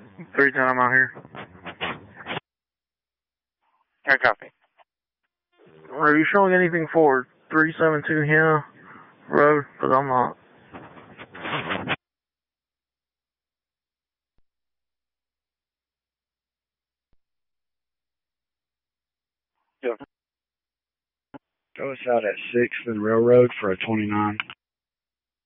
310, I'm out here. I copy. Are you showing anything for 372 here road? Because I'm not. Yeah. Go us out at 6th and Railroad for a 29.